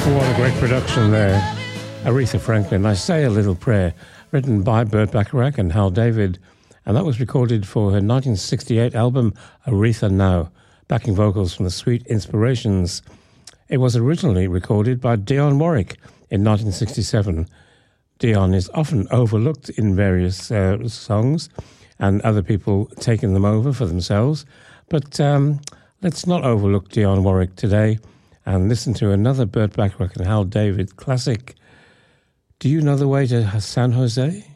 What a great production there. Aretha Franklin, I Say a Little Prayer, written by Burt Bacharach and Hal David, and that was recorded for her 1968 album Aretha Now, backing vocals from the Sweet Inspirations. It was originally recorded by Dionne Warwick in 1967. Dionne is often overlooked in various songs, and other people taking them over for themselves, but let's not overlook Dionne Warwick today and listen to another Burt Bacharach and Hal David classic. Do you know the way to San Jose?